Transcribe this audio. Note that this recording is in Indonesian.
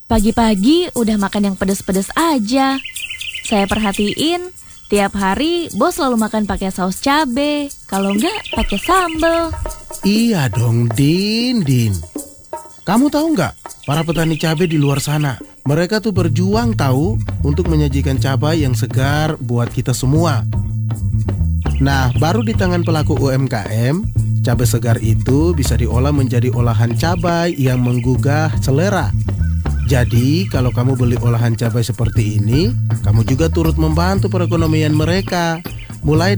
Pagi-pagi udah makan yang pedes-pedes aja. Saya perhatiin, tiap hari bos selalu makan pakai saus cabe, kalau enggak pakai sambal. Iya dong, Din. Kamu tahu nggak, para petani cabai di luar sana, mereka tuh berjuang tahu untuk menyajikan cabai yang segar buat kita semua. Nah, baru di tangan pelaku UMKM, cabai segar itu bisa diolah menjadi olahan cabai yang menggugah selera. Jadi, kalau kamu beli olahan cabai seperti ini, kamu juga turut membantu perekonomian mereka. Mulai